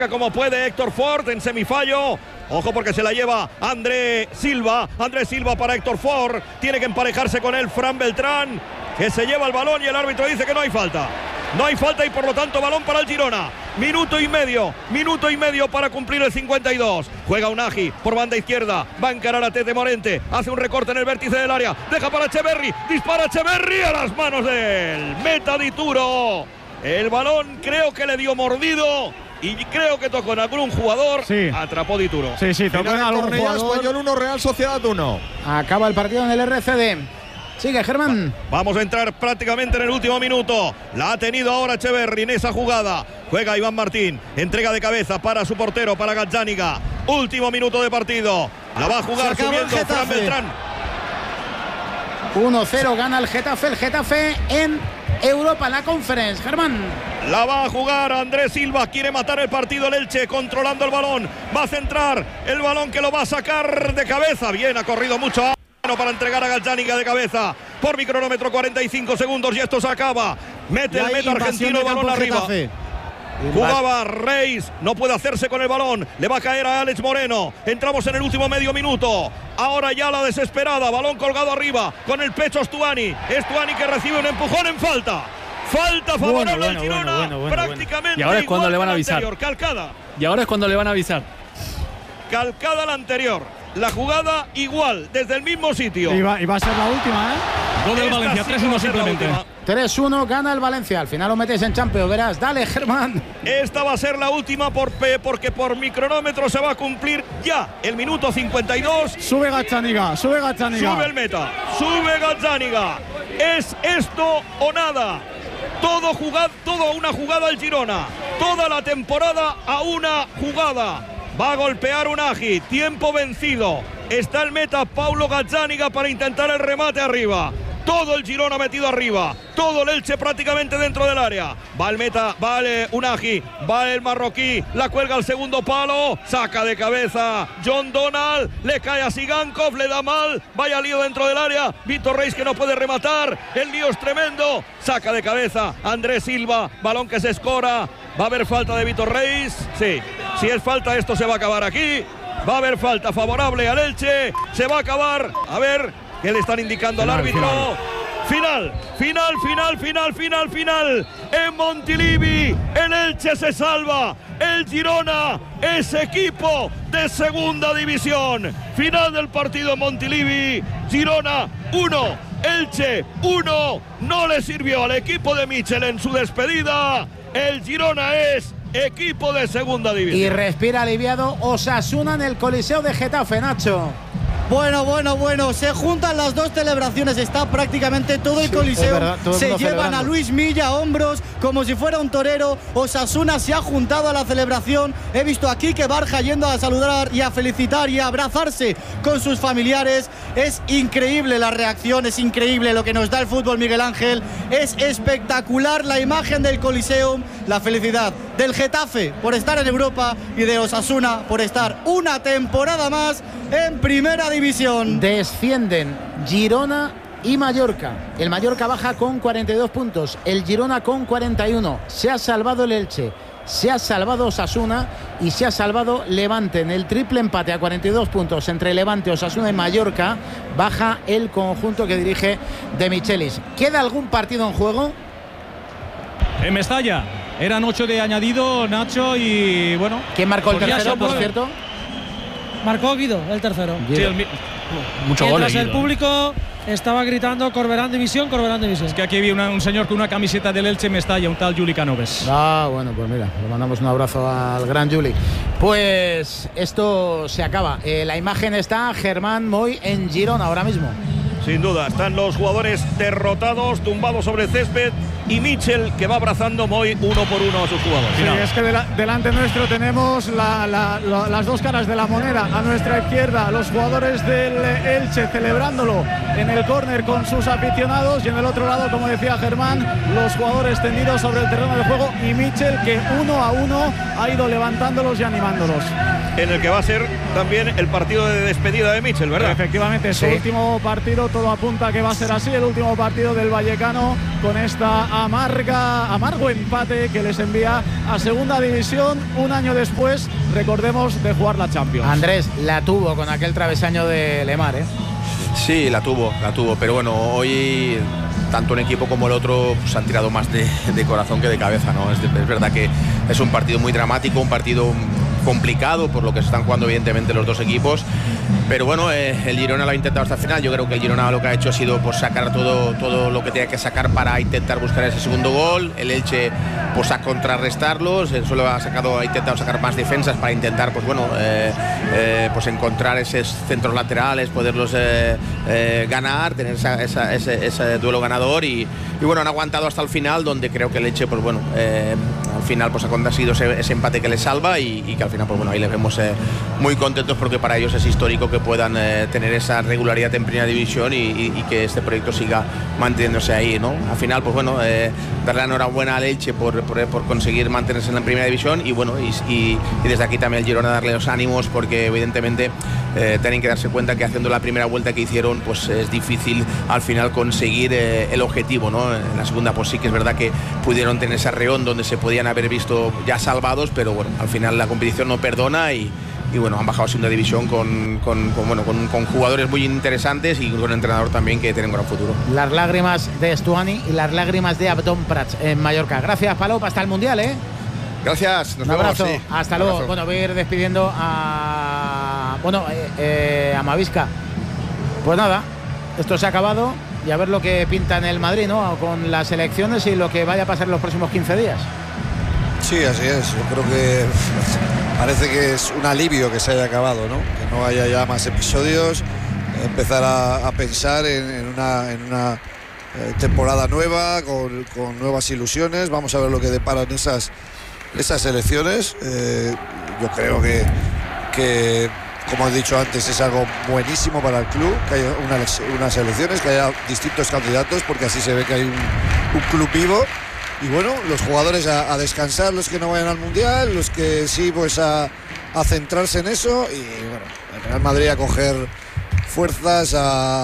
como puede Héctor Ford en semifallo. Ojo porque se la lleva André Silva. André Silva para Héctor Ford. Tiene que emparejarse con él Fran Beltrán, que se lleva el balón y el árbitro dice que no hay falta. No hay falta y por lo tanto balón para el Girona. Minuto y medio para cumplir el 52. Juega Unagi por banda izquierda. Va a encarar a Tete Morente. Hace un recorte en el vértice del área. Deja para Echeverri. Dispara Echeverri a las manos del meta Dituro. El balón creo que le dio mordido. Y creo que tocó en algún jugador. Sí. Atrapó Dituro. Sí, tocó en algún jugador. Español 1, Real Sociedad 1. Acaba el partido en el RCD. Sigue Germán. Vamos a entrar prácticamente en el último minuto. La ha tenido ahora Echeverri en esa jugada. Juega Iván Martín. Entrega de cabeza para su portero, para Gazzaniga. Último minuto de partido. La va a jugar subiendo Fran Beltrán. 1-0 gana el Getafe. El Getafe en Europa, en la Conference. Germán. La va a jugar Andrés Silva. Quiere matar el partido el Elche, controlando el balón. Va a centrar el balón que lo va a sacar de cabeza. Bien, ha corrido mucho para entregar a Gazzaniga de cabeza. Por mi cronómetro 45 segundos y esto se acaba. Mete el meta argentino el balón arriba. Jugaba Reis, no puede hacerse con el balón. Le va a caer a Alex Moreno. Entramos en el último medio minuto. Ahora ya la desesperada. Balón colgado arriba. Con el pecho Stuani. Stuani que recibe un empujón en falta. Falta favorable al Girona. Prácticamente. Y ahora es cuando le van a avisar. Calcada. Y ahora es cuando le van a avisar. Calcada la anterior. La jugada igual, desde el mismo sitio. Y va a ser la última, Gol del Valencia, 3-1 simplemente. 3-1 gana el Valencia. Al final lo metes en Champions, verás. Dale, Germán. Esta va a ser la última porque por mi cronómetro se va a cumplir ya el minuto 52. Sube Gazzaniga. Sube Sube Gazzaniga. ¿Es esto o nada? Todo una jugada al Girona. Toda la temporada a una jugada. Va a golpear Unagi, tiempo vencido. Está el meta Paulo Gazzaniga para intentar el remate arriba. Todo el Girona metido arriba. Todo el Elche prácticamente dentro del área. Va el meta, vale Unagi, va el marroquí. La cuelga al segundo palo. Saca de cabeza John Donald. Le cae a Sigankov, le da mal. Vaya lío dentro del área. Víctor Reis que no puede rematar. El lío es tremendo. Saca de cabeza Andrés Silva. Balón que se escora. ¿Va a haber falta de Víctor Reis? Sí. Si es falta, esto se va a acabar aquí. Va a haber falta favorable al Elche. Se va a acabar. A ver qué le están indicando al árbitro. Final. En Montilivi, el Elche se salva. El Girona es equipo de segunda división. Final del partido en Montilivi. Girona 1, Elche 1. No le sirvió al equipo de Michel en su despedida. El Girona es equipo de segunda división. Y respira aliviado Osasuna en el Coliseo de Getafe, Nacho. Bueno, se juntan las dos celebraciones, está prácticamente todo el Coliseo, verdad, todo el se mundo llevan celebrando. a Luis Milla a hombros como si fuera un torero. Osasuna se ha juntado a la celebración, he visto a Quique Barja yendo a saludar y a felicitar y a abrazarse con sus familiares. Es increíble la reacción, es increíble lo que nos da el fútbol, Miguel Ángel, es espectacular la imagen del Coliseum, la felicidad del Getafe por estar en Europa y de Osasuna por estar una temporada más en primera división. Descienden Girona y Mallorca. El Mallorca baja con 42 puntos, el Girona con 41. Se ha salvado el Elche, se ha salvado Osasuna y se ha salvado Levante. En el triple empate a 42 puntos entre Levante, Osasuna y Mallorca baja el conjunto que dirige De Michelis. ¿Queda algún partido en juego? En Mestalla. Eran 8 de añadido, Nacho, y bueno. ¿Quién marcó el pues ya tercero, se por mueve. cierto? Marcó Guido, el tercero. Sí, mucho gol. Mientras el público estaba gritando Corberán División. Es que aquí había un señor con una camiseta del Elche Mestalla, un tal Juli Canoves. Bueno, pues mira, le mandamos un abrazo al gran Juli. Pues esto se acaba. La imagen está Germán Moy en Girona ahora mismo. Sin duda, están los jugadores derrotados, tumbados sobre el césped, y Michel que va abrazando Moy uno por uno a sus jugadores. Sí, es que delante nuestro tenemos las dos caras de la moneda. A nuestra izquierda, los jugadores del Elche celebrándolo en el córner con sus aficionados, y en el otro lado, como decía Germán, los jugadores tendidos sobre el terreno de juego y Michel que uno a uno ha ido levantándolos y animándolos. en el que va a ser también el partido de despedida de Mitchell, ¿verdad? Efectivamente, su último partido, todo apunta a que va a ser así, el último partido del vallecano con esta amargo empate que les envía a segunda división un año después, recordemos, de jugar la Champions. Andrés, la tuvo con aquel travesaño de Lemar, ¿eh? Sí, la tuvo, pero bueno, hoy tanto un equipo como el otro pues, han tirado más de corazón que de cabeza, ¿no? Es verdad que es un partido muy dramático, un partido complicado por lo que se están jugando evidentemente los dos equipos, pero bueno, el Girona lo ha intentado hasta el final. Yo creo que el Girona lo que ha hecho ha sido pues, sacar todo lo que tenía que sacar para intentar buscar ese segundo gol. El Elche pues a contrarrestarlos, solo ha intentado sacar más defensas para intentar pues bueno pues encontrar esos centros laterales, poderlos ganar, tener ese duelo ganador y bueno, han aguantado hasta el final, donde creo que el Elche pues bueno al final pues ha conseguido ese empate que les salva y que al final pues bueno, ahí les vemos muy contentos porque para ellos es histórico que puedan tener esa regularidad en primera división y que este proyecto siga manteniéndose ahí, ¿no? Al final pues bueno, darle la enhorabuena al Elche por conseguir mantenerse en la primera división y bueno, y desde aquí también al Girona darle los ánimos porque evidentemente tienen que darse cuenta que haciendo la primera vuelta que hicieron pues es difícil al final conseguir el objetivo, ¿no? En la segunda pues sí que es verdad que pudieron tener ese arreón donde se podían haber visto ya salvados, pero bueno, al final la competición no perdona y bueno, han bajado a segunda división con jugadores muy interesantes y con un entrenador también que tiene un gran futuro. Las lágrimas de Stuani y las lágrimas de Abdón Prats en Mallorca. Gracias, Palop, hasta el Mundial, ¿eh? Gracias, nos un abrazo, vemos, sí. Hasta luego. Abrazo. Bueno, voy a ir despidiendo a Mavisca. Pues nada, esto se ha acabado y a ver lo que pinta en el Madrid, ¿no? Con las elecciones y lo que vaya a pasar en los próximos 15 días. Sí, así es. Yo creo que parece que es un alivio que se haya acabado, ¿no? Que no haya ya más episodios, empezar a pensar en una temporada nueva, con nuevas ilusiones. Vamos a ver lo que deparan esas elecciones. Yo creo que, como he dicho antes, es algo buenísimo para el club, que haya unas elecciones, que haya distintos candidatos, porque así se ve que hay un club vivo. Y bueno, los jugadores a descansar, los que no vayan al Mundial, los que sí, pues a centrarse en eso. Y bueno, el Real Madrid a coger fuerzas,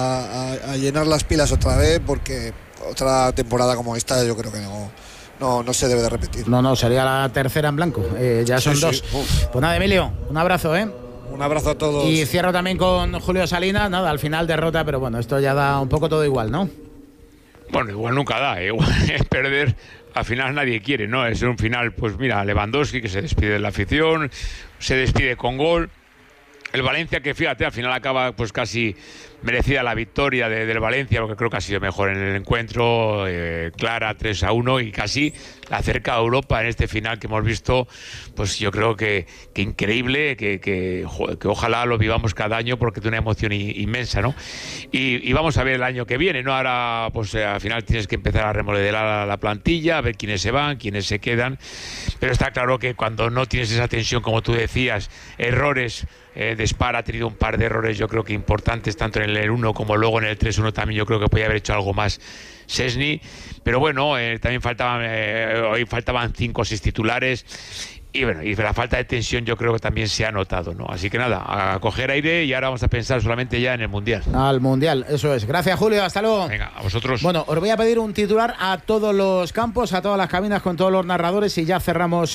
a llenar las pilas otra vez, porque otra temporada como esta yo creo que no se debe de repetir. No, sería la tercera en blanco. Ya son dos. Pues nada, Emilio, un abrazo, ¿eh? Un abrazo a todos. Y cierro también con Julio Salinas. Nada, al final derrota, pero bueno, esto ya da un poco todo igual, ¿no? Bueno, igual nunca da, igual es perder. Al final nadie quiere, ¿no? Es un final, pues mira, Lewandowski que se despide de la afición, se despide con gol. El Valencia que, fíjate, al final acaba pues casi merecida la victoria del Valencia, porque creo que ha sido mejor en el encuentro, clara, 3-1, y casi la acerca a Europa en este final que hemos visto. Pues yo creo que increíble, que ojalá lo vivamos cada año, porque tiene una emoción inmensa, ¿no? Y vamos a ver el año que viene, ¿no? Ahora pues al final tienes que empezar a remodelar la plantilla, a ver quiénes se van, quiénes se quedan, pero está claro que cuando no tienes esa tensión, como tú decías, errores, Despar ha tenido un par de errores yo creo que importantes, tanto en el 1 como luego en el 3-1 también. Yo creo que podía haber hecho algo más Szczęsny, pero bueno, también hoy faltaban 5 o 6 titulares. Y bueno, y la falta de tensión yo creo que también se ha notado, ¿no? Así que nada, a coger aire y ahora vamos a pensar solamente ya en el Mundial. Al Mundial, eso es. Gracias, Julio, hasta luego. Venga, a vosotros. Bueno, os voy a pedir un titular a todos los campos, a todas las cabinas con todos los narradores y ya cerramos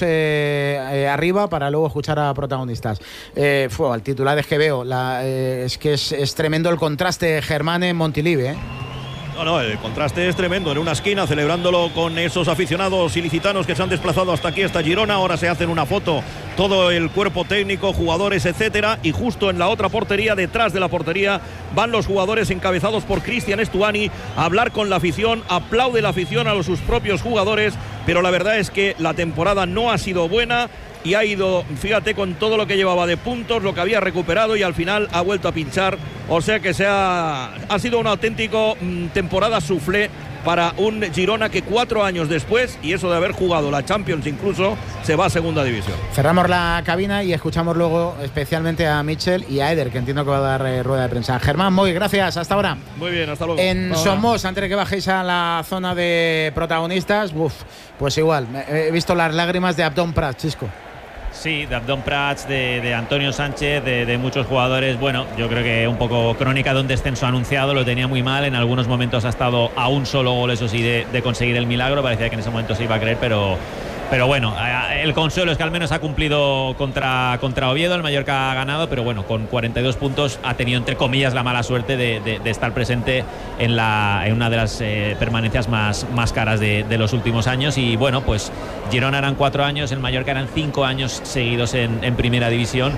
arriba para luego escuchar a protagonistas. El titular es que veo, es que es tremendo el contraste Germán en Montilivi, ¿eh? No, el contraste es tremendo. En una esquina, celebrándolo con esos aficionados ilicitanos que se han desplazado hasta aquí, hasta Girona. Ahora se hacen una foto, todo el cuerpo técnico, jugadores, etcétera. Y justo en la otra portería, detrás de la portería, van los jugadores encabezados por Cristian Stuani a hablar con la afición. Aplaude la afición a sus propios jugadores. Pero la verdad es que la temporada no ha sido buena. Y ha ido, fíjate, con todo lo que llevaba de puntos, lo que había recuperado, y al final ha vuelto a pinchar. O sea que ha sido una auténtica temporada soufflé para un Girona que 4 años después, y eso de haber jugado la Champions incluso, se va a segunda división. Cerramos la cabina y escuchamos luego especialmente a Mitchell y a Eder, que entiendo que va a dar rueda de prensa. Germán, muy gracias, hasta ahora. Muy bien, hasta luego. En Somos, antes de que bajéis a la zona de protagonistas, pues igual, he visto las lágrimas de Abdón Prats, Chisco. Sí, de Abdón Prats, de Antonio Sánchez, de muchos jugadores. Bueno, yo creo que un poco crónica de un descenso anunciado, lo tenía muy mal. En algunos momentos ha estado a un solo gol, eso sí, de conseguir el milagro. Parecía que en ese momento se iba a creer, pero bueno, el consuelo es que al menos ha cumplido contra Oviedo. El Mallorca ha ganado, pero bueno, con 42 puntos ha tenido, entre comillas, la mala suerte de estar presente en una de las permanencias más caras de los últimos años. Y bueno, pues Girona eran 4 años, el Mallorca eran 5 años seguidos en primera división.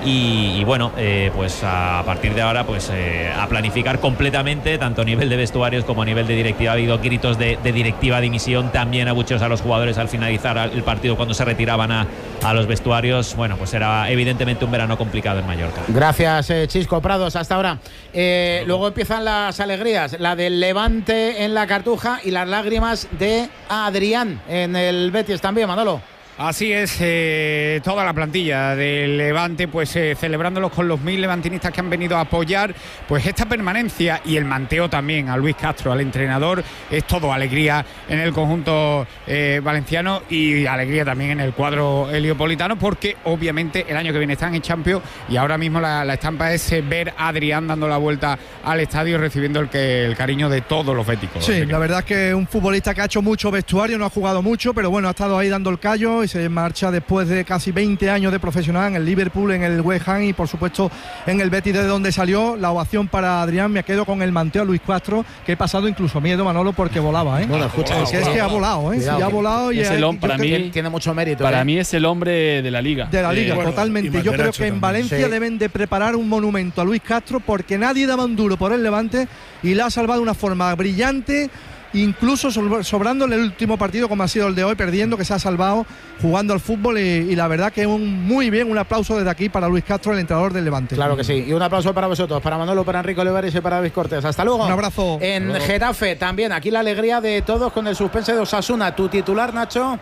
Y bueno, pues a partir de ahora, pues a planificar completamente, tanto a nivel de vestuarios como a nivel de directiva. Ha habido gritos de directiva, dimisión, también abucheos a los jugadores al finalizar el partido cuando se retiraban a los vestuarios. Bueno, pues era evidentemente un verano complicado en Mallorca. Gracias, Chisco Prados, hasta ahora. Luego empiezan las alegrías, la del Levante en la Cartuja y las lágrimas de Adrián en el Betis también, Manolo. Así es, toda la plantilla del Levante, pues celebrándolos con los 1000 levantinistas que han venido a apoyar pues esta permanencia, y el manteo también a Luis Castro, al entrenador. Es todo alegría en el conjunto valenciano y alegría también en el cuadro heliopolitano, porque obviamente el año que viene están en Champions y ahora mismo la estampa es ver a Adrián dando la vuelta al estadio, recibiendo el cariño de todos los béticos. Sí, la verdad es que es un futbolista que ha hecho mucho vestuario, no ha jugado mucho, pero bueno, ha estado ahí dando el callo y se marcha después de casi 20 años de profesional en el Liverpool, en el West Ham y por supuesto en el Betis, de donde salió. La ovación para Adrián. Me quedo con el manteo a Luis Castro, que he pasado incluso miedo, Manolo, porque volaba, ¿eh? Bueno, escucha, es que ha volado, ¿eh? Sí, ha volado y es el hombre, para mí tiene mucho mérito. Para mí es el hombre de la liga. De la liga, totalmente. Yo creo que en Valencia deben de preparar un monumento a Luis Castro, porque nadie daba un duro por el Levante y la ha salvado de una forma brillante, incluso sobrándole el último partido como ha sido el de hoy, perdiendo, que se ha salvado jugando al fútbol, y la verdad que muy bien, un aplauso desde aquí para Luis Castro, el entrenador del Levante. Claro que sí, y un aplauso para vosotros, para Manolo, para Enrique Olivares y para David Cortés. Hasta luego. Un abrazo. En Getafe también, aquí la alegría de todos con el suspense de Osasuna. ¿Tu titular, Nacho?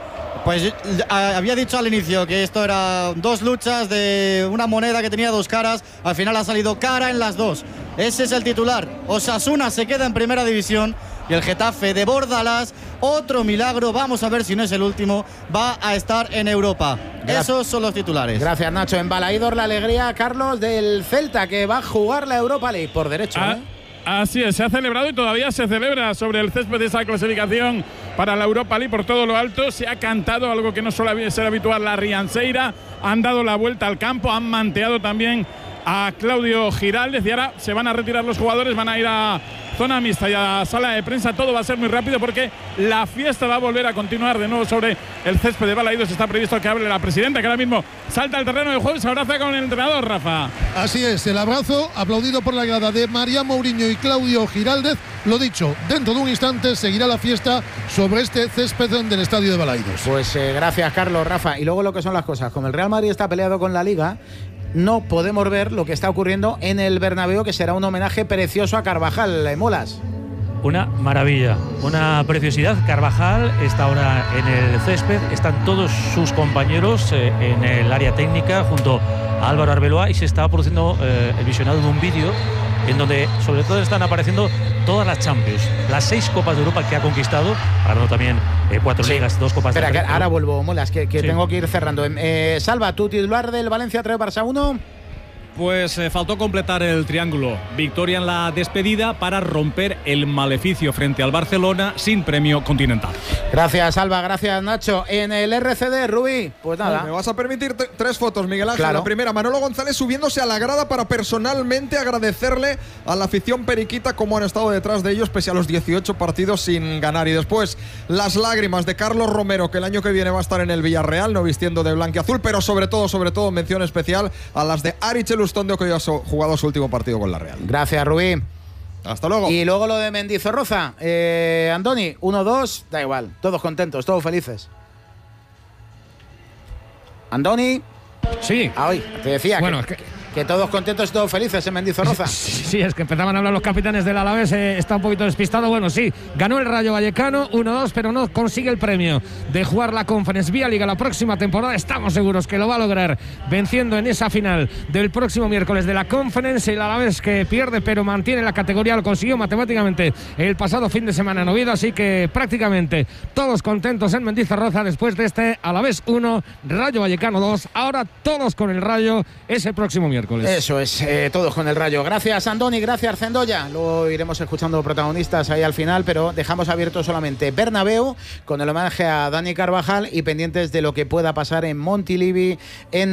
Pues había dicho al inicio que esto era 2 luchas de una moneda que tenía 2 caras. Al final ha salido cara en las 2. Ese es el titular. Osasuna se queda en primera división y el Getafe de Bordalás, otro milagro, vamos a ver si no es el último, va a estar en Europa. Esos son los titulares. Gracias, Nacho. En Balaídor, la alegría, Carlos, del Celta, que va a jugar la Europa League por derecho. Así es, se ha celebrado y todavía se celebra sobre el césped de esa clasificación para la Europa League por todo lo alto. Se ha cantado algo que no suele ser habitual, la Rianceira. Han dado la vuelta al campo, han manteado también a Claudio Giraldez y ahora se van a retirar los jugadores, van a ir a zona mixta y a sala de prensa. Todo va a ser muy rápido porque la fiesta va a volver a continuar de nuevo sobre el césped de Balaídos. Está previsto que hable la presidenta, que ahora mismo salta al terreno de juego y se abraza con el entrenador, Rafa. Así es, el abrazo aplaudido por la grada de María Mourinho y Claudio Giraldez. Lo dicho, dentro de un instante seguirá la fiesta sobre este césped del estadio de Balaídos. Pues gracias, Carlos, Rafa. Y luego lo que son las cosas, como el Real Madrid está peleado con la Liga, no podemos ver lo que está ocurriendo en el Bernabéu, que será un homenaje precioso a Carvajal. ¿Molas? Una maravilla, una preciosidad. Carvajal está ahora en el césped, están todos sus compañeros en el área técnica junto a Álvaro Arbeloa, y se está produciendo el visionado de un vídeo en donde sobre todo están apareciendo todas las Champions, las 6 Copas de Europa que ha conquistado, ahora también 4 ligas, 2 Copas de Europa. Espera, ahora vuelvo, Molas, que sí, tengo que ir cerrando. Salva, ¿tu titular del Valencia 3 Barça 1? Pues faltó completar el triángulo. Victoria en la despedida para romper el maleficio frente al Barcelona sin premio continental. Gracias, Alba. Gracias, Nacho. En el RCD, Rubí, pues nada. Me vas a permitir 3 fotos, Miguel Ángel. Claro. La primera, Manolo González subiéndose a la grada para personalmente agradecerle a la afición periquita cómo han estado detrás de ellos pese a los 18 partidos sin ganar. Y después, las lágrimas de Carlos Romero, que el año que viene va a estar en el Villarreal, no vistiendo de blanquiazul, pero sobre todo, mención especial a las de Arichel Ustondo, que hoy ha jugado su último partido con la Real. Gracias, Rubí. Hasta luego. Y luego lo de Mendizorroza. Andoni, 1-2, da igual. Todos contentos, todos felices. Andoni. Sí. Hoy te decía bueno, que Que todos contentos y todos felices en Mendizorroza. Sí, es que empezaban a hablar los capitanes del Alavés, está un poquito despistado. Bueno, sí, ganó el Rayo Vallecano 1-2, pero no consigue el premio de jugar la Conference vía Liga la próxima temporada. Estamos seguros que lo va a lograr venciendo en esa final del próximo miércoles de la Conference. El Alavés que pierde pero mantiene la categoría, lo consiguió matemáticamente el pasado fin de semana en Oviedo, así que prácticamente todos contentos en Mendizorroza después de este Alavés 1, Rayo Vallecano 2. Ahora todos con el Rayo ese próximo miércoles. Eso es, todos con el Rayo. Gracias, Andoni, gracias, Cendoya. Luego iremos escuchando protagonistas ahí al final, pero dejamos abierto solamente Bernabéu con el homenaje a Dani Carvajal y pendientes de lo que pueda pasar en Montilivi en